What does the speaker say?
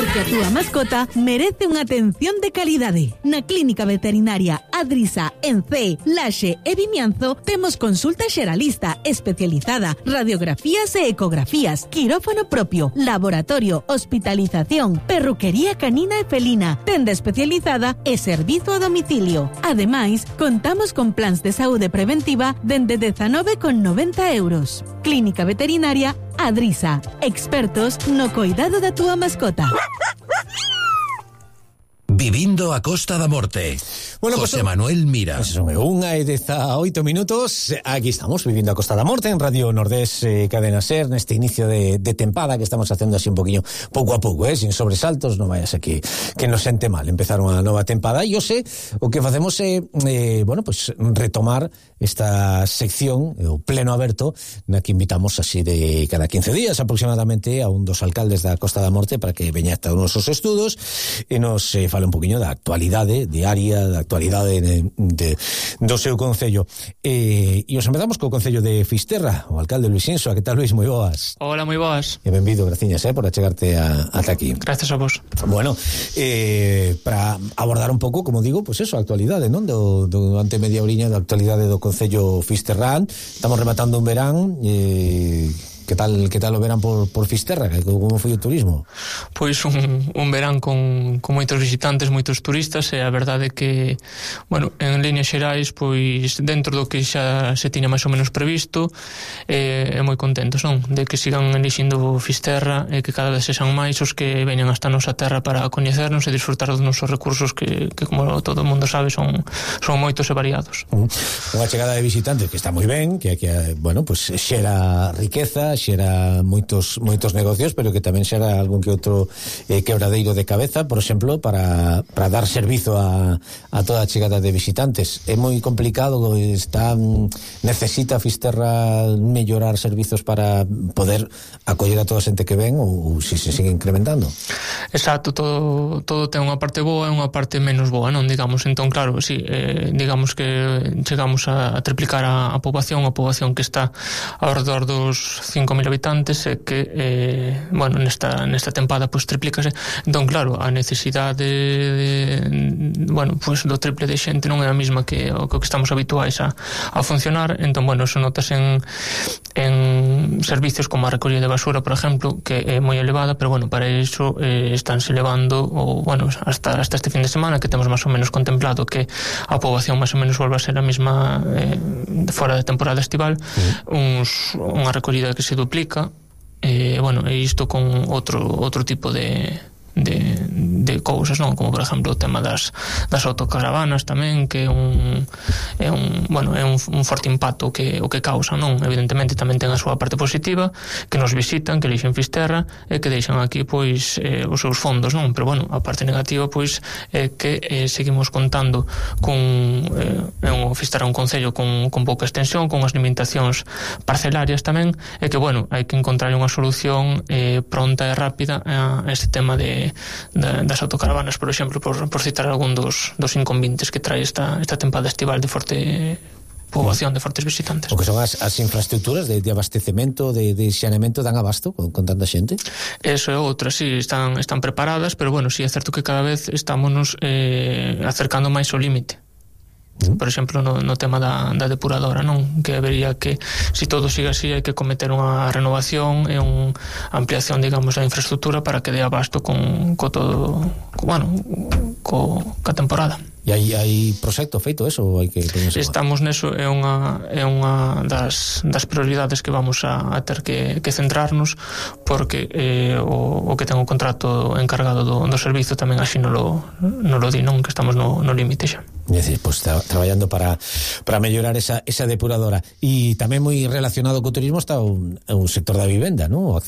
Porque a túa mascota merece unha atención de calidade. Na Clínica Veterinaria Adrisa, en Cee, Laxe e Vimianzo temos consulta xeralista especializada, radiografías e ecografías, quirófano propio, laboratorio, hospitalización, perruquería canina e felina, tenda especializada e servizo a domicilio. Ademais, contamos con plans de saúde preventiva dende 19,90 €. Clínica Veterinaria Adrisa, expertos no coidado da túa mascota. Vivindo a Costa da Morte. Bueno, José Manuel Mira. Pues son 1:18. Aquí estamos, Vivindo a Costa da Morte, en Radio Nordés, Cadena Ser, neste inicio de tempada que estamos facendo así un poquinho, pouco a pouco, sin sobresaltos, non vayas aquí que nos sente mal empezar unha nova tempada. E hoxe o que facemos é, pues retomar esta sección, o pleno aberto, na que invitamos así de cada 15 días aproximadamente a un dos alcaldes da Costa da Morte para que veña hasta os nosos estudos e nos fale un poquinho da actualidade diaria, da actualidade do seu concello. E os empezamos co concello de Fisterra, o alcalde Luis Insoa. Que tal, Luis? Moi boas. Hola, moi boas. E benvido, graciñas, por achegarte ata aquí. Gracias a vos. Bueno, para abordar un pouco, como digo, pues eso, a actualidade, non? Ante media oriña da actualidade do concello fisterrán. Estamos rematando un verán. Que tal o verán por Fisterra? Como foi o turismo? Pois un verán con moitos visitantes, moitos turistas, e a verdade é que, bueno, en líneas xerais, pois dentro do que xa se tiña máis ou menos previsto, é moi contentos, non? De que sigan elixindo Fisterra e que cada vez sexan máis os que veñan hasta a nosa terra para coñecernos e disfrutar dos nosos recursos que como todo o mundo sabe, son moitos e variados. Unha chegada de visitantes que está moi ben, que bueno, pues xera riqueza, xera moitos negocios, pero que tamén xera algún que outro quebradeiro de cabeza, por exemplo, para dar servizo a toda a chegada de visitantes. É moi complicado, necesita Fisterra mellorar servizos para poder acoller a toda a xente que ven, ou se sigue incrementando? Exacto, todo ten unha parte boa e unha parte menos boa, non? Digamos, entón, claro, sí, digamos que chegamos a triplicar a poboación que está ao redor dos 5.000 habitantes, e que, bueno, nesta tempada pois triplícase. Entón, claro, a necesidade bueno, pois do triple de xente non é a mesma que o que estamos habituais a funcionar. Entón, bueno, eso notas en servicios como a recollida de basura, por exemplo, que é moi elevada, pero bueno, para iso estánse elevando, ou bueno, hasta este fin de semana, que temos máis ou menos contemplado que a poboación máis ou menos volva a ser a mesma fora da temporada estival, unha recollida que se duplica, bueno, e isto con outro tipo de cousas, non? Como por exemplo o tema das autocaravanas tamén, que é un forte impacto o que causa, non? Evidentemente tamén ten a súa parte positiva, que nos visitan, que elixen Fisterra e que deixan aquí pois os seus fondos, non? Pero bueno, a parte negativa pois é que seguimos contando con Fisterra un concello con pouca extensión, con as limitacións parcelarias tamén, e que bueno, hai que encontrar unha solución pronta e rápida a este tema das autocaravanas, por exemplo, por citar algún dos inconvenientes que trae esta tempada estival de forte poboación, de fortes visitantes. O que son as infraestructuras de abastecemento, de xanemento, dan abasto con tanta xente? Eso é outra, sí, están preparadas, pero bueno, sí é certo que cada vez estámonos acercando máis ao límite. Por exemplo, no tema da depuradora, non? Que vería que, se todo sigue así, hai que cometer unha renovación e unha ampliación, digamos, da infraestructura para que dé abasto co todo, bueno, coa temporada. E hai proxecto feito eso, ou hai que ponerse? Estamos neso, é unha das prioridades que vamos a ter que centrarnos, porque o que ten o contrato encargado do servizo tamén así non lo di, non? Que estamos no límite xa. É dicir, pues, traballando para mellorar esa depuradora. E tamén moi relacionado co turismo está o sector da vivenda, non?